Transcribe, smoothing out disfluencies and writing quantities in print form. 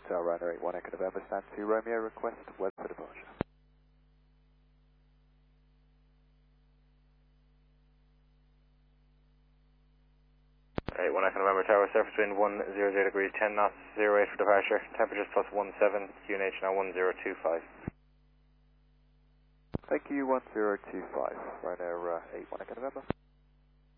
Hotel Ryanair 81 Echo November, stand to Romeo, request web for departure. Right, 1 Echo November Tower, surface wind 100 degrees, 10 knots, 08 for departure, temperatures plus 17, QNH now 1025. Thank you, 1025, Ryanair 81 Echo November.